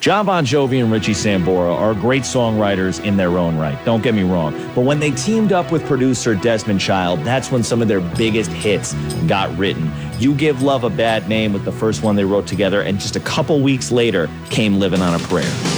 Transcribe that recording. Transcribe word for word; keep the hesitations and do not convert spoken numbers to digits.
Jon Bon Jovi and Richie Sambora are great songwriters in their own right, don't get me wrong. But when they teamed up with producer Desmond Child, that's when some of their biggest hits got written. You Give Love a Bad Name was the first one they wrote together, and just a couple weeks later came Living on a Prayer.